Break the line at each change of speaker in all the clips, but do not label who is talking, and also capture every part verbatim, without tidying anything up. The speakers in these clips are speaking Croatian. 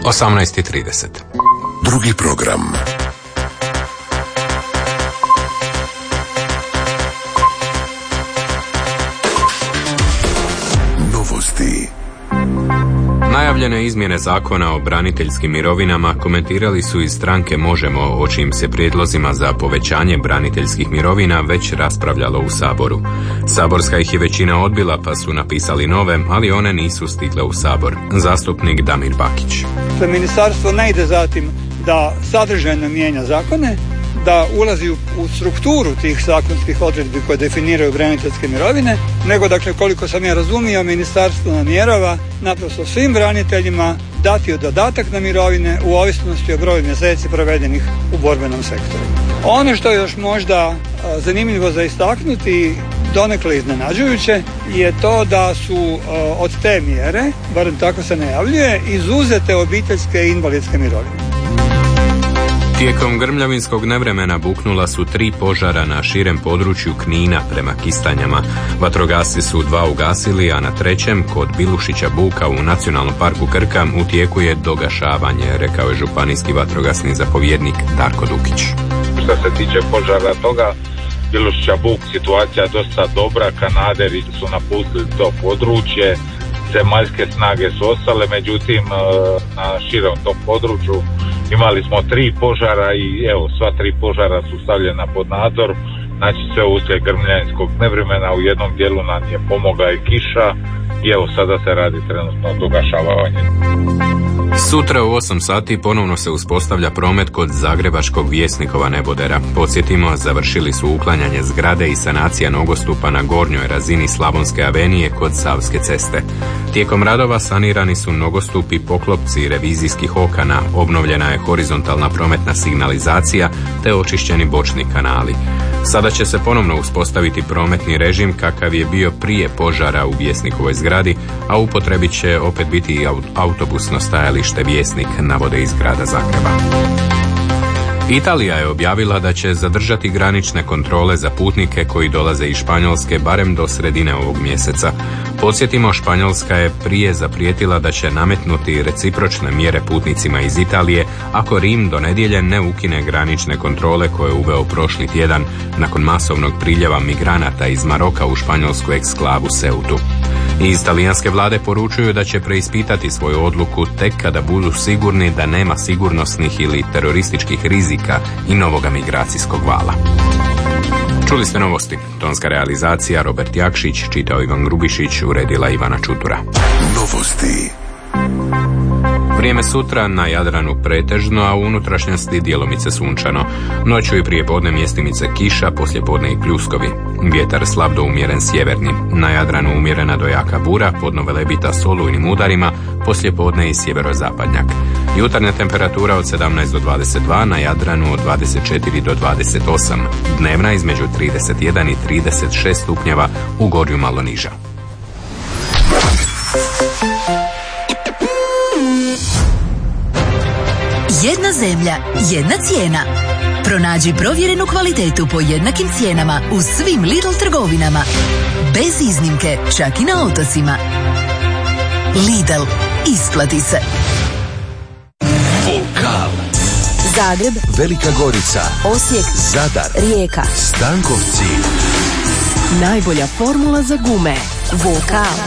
osamnaest i trideset.
Drugi program. Novosti.
Najavljene izmjene zakona o braniteljskim mirovinama komentirali su iz stranke Možemo, o čijim se prijedlozima za povećanje braniteljskih mirovina već raspravljalo u Saboru. Saborska ih je većina odbila pa su napisali nove, ali one nisu stigle u Sabor. Zastupnik Damir Bakić.
Ministarstvo ne ide zatim da sadržajno mijenja zakone, da ulazi u strukturu tih zakonskih odredbi koje definiraju braniteljske mirovine, nego, dakle, koliko sam ja razumio, ministarstvo namjerava naprosto svim braniteljima dati dodatak na mirovine u ovisnosti o broju mjeseci provedenih u borbenom sektoru. Ono što je još možda zanimljivo za istaknuti, donekle iznenađujuće, je to da su od te mjere, barem tako se najavljuje, izuzete obiteljske i invalidske mirovine.
Tijekom grmljavinskog nevremena buknula su tri požara na širem području Knina prema Kistanjama. Vatrogasci su dva ugasili, a na trećem, kod Bilušića Buka u Nacionalnom parku Krka, u tijeku je dogašavanje, rekao je županijski vatrogasni zapovjednik Darko Dukić.
Što se tiče požara toga, Bilušića Buk, situacija dosta dobra, kanaderi su napustili to područje, zemaljske snage su ostale, međutim na širom tom području imali smo tri požara i evo, sva tri požara su stavljena pod nadzor, znači sve uslijed grmljanskog nevremena. U jednom dijelu nam je pomogla i kiša i evo sada se radi trenutno dogašavanje.
Sutra u osam sati ponovno se uspostavlja promet kod zagrebačkog Vjesnikova nebodera. Podsjetimo, završili su uklanjanje zgrade i sanacija nogostupa na gornjoj razini Slavonske avenije kod Savske ceste. Tijekom radova sanirani su nogostupi, poklopci revizijskih okana, obnovljena je horizontalna prometna signalizacija te očišćeni bočni kanali. Sada će se ponovno uspostaviti prometni režim kakav je bio prije požara u Vjesnikovoj zgradi, a upotrebi će opet biti i autobusno stajalište Vjesnik, navode iz grada Zagreba. Italija je objavila da će zadržati granične kontrole za putnike koji dolaze iz Španjolske barem do sredine ovog mjeseca. Podsjetimo, Španjolska je prije zaprijetila da će nametnuti recipročne mjere putnicima iz Italije ako Rim do nedjelje ne ukine granične kontrole koje je uveo prošli tjedan nakon masovnog priljeva migranata iz Maroka u španjolsku eksklavu Ceutu. Iz talijanske vlade poručuju da će preispitati svoju odluku tek kada budu sigurni da nema sigurnosnih ili terorističkih rizika i novoga migracijskog vala. Čuli ste novosti. Tonska realizacija Robert Jakšić, čitao Ivan Grubišić, uredila Ivana Čutura.
Novosti.
Vrijeme sutra na Jadranu pretežno, a u unutrašnjosti djelomice sunčano. Noću i prije podne mjestimice kiša, poslije podne i pljuskovi. Vjetar slab do umjeren sjeverni. Na Jadranu umjerena do jaka bura, podno velebita s olujnim udarima, poslije podne i sjeverozapadnjak. Jutarnja temperatura od sedamnaest do dvadeset dva, na Jadranu od dvadeset četiri do dvadeset osam. Dnevna između trideset jedan i trideset šest stupnjeva, u Gorju malo niža.
Jedna zemlja, jedna cijena. Pronađi provjerenu kvalitetu po jednakim cijenama u svim Lidl trgovinama. Bez iznimke, čak i na otocima. Lidl, isplati se.
Vokal.
Zagreb,
Velika Gorica,
Osijek,
Zadar,
Rijeka,
Stankovci.
Najbolja formula za gume. Vokal.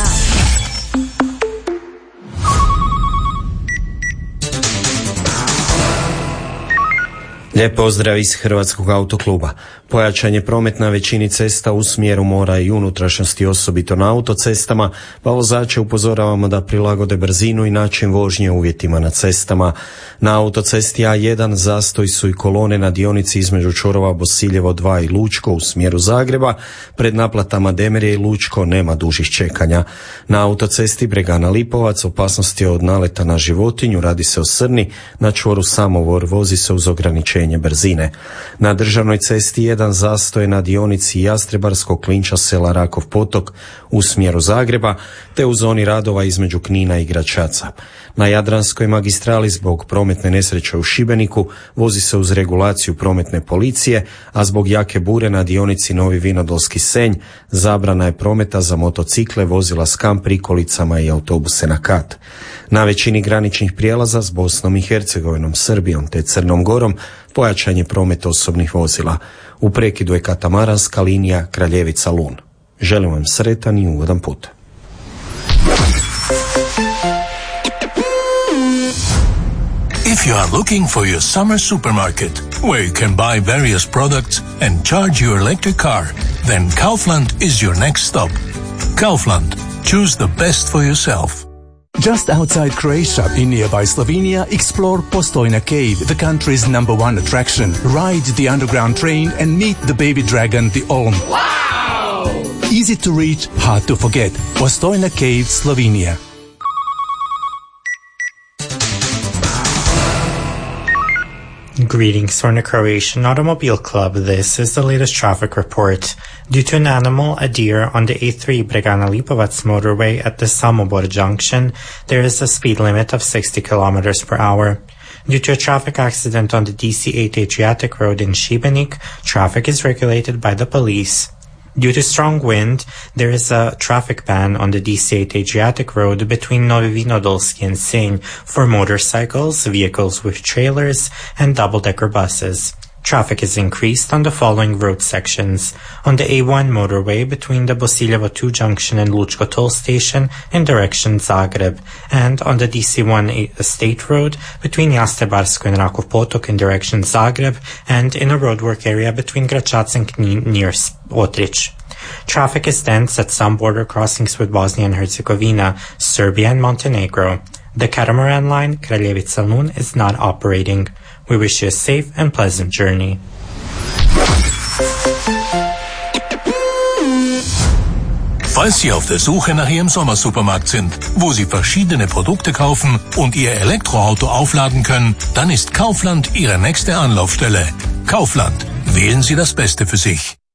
Lijep pozdrav iz Hrvatskog autokluba. Pojačan je promet na većini cesta u smjeru mora i unutrašnjosti, osobito na autocestama, pa vozače upozoravamo da prilagode brzinu i način vožnje uvjetima na cestama. Na autocesti A jedan zastoj su i kolone na dionici između čvorova Bosiljevo dva i Lučko u smjeru Zagreba. Pred naplatama Demerje i Lučko nema dužih čekanja. Na autocesti Bregana Lipovac opasnost je od naleta na životinju, radi se o srni, na čvoru Samovor vozi se uz ograničenje ograničenje brzine. Na državnoj cesti jedan zastoj na dionici Jastrebarskog klinča sela Rakov potok u smjeru Zagreba, te u zoni radova između Knina i Gračaca. Na Jadranskoj magistrali zbog prometne nesreće u Šibeniku vozi se uz regulaciju prometne policije, a zbog jake bure na dionici Novi Vinodolski Senj zabrana je prometa za motocikle, vozila s kamp prikolicama i autobuse na kat. Na većini graničnih prijelaza s Bosnom i Hercegovinom, Srbijom te Crnom Gorom pojačan je promet osobnih vozila. U prekidu je katamaranska linija Kraljevica-Lun. Želim vam sretan i ugodan put.
If you are looking for your summer supermarket, where you can buy various products and charge your electric car, then Kaufland is your next stop. Kaufland. Choose the best for yourself.
Just outside Croatia, in nearby Slovenia, explore Postojna Cave, the country's number one attraction. Ride the underground train and meet the baby dragon, the Olm. Wow! Easy to reach, hard to forget. Postojna Cave, Slovenia.
Greetings from the Croatian Automobile Club. This is the latest traffic report. Due to an animal, a deer, on the A three Bregana Lipovac motorway at the Samobor junction, there is a speed limit of sixty kilometers per hour. Due to a traffic accident on the D C eight Adriatic Road in Šibenik, traffic is regulated by the police. Due to strong wind, there is a traffic ban on the D C eight Adriatic Road between Novi Vinodolski and Senj for motorcycles, vehicles with trailers, and double-decker buses. Traffic is increased on the following road sections: on the A one motorway between the Bosiljevo two junction and Lučko toll station in direction Zagreb, and on the D C one State Road between Jastrebarsko and Rakov potok in direction Zagreb, and in a roadwork area between Gračac and Knin near Otrich. Traffic is dense at some border crossings with Bosnia and Herzegovina, Serbia and Montenegro. The catamaran line Kraljevica-Lun is not operating. We wish you a safe and pleasant journey.
Falls Sie auf der Suche nach Ihrem Sommersupermarkt sind, wo Sie verschiedene Produkte kaufen und Ihr Elektroauto aufladen können, dann ist Kaufland Ihre nächste Anlaufstelle. Kaufland. Wählen Sie das Beste für sich.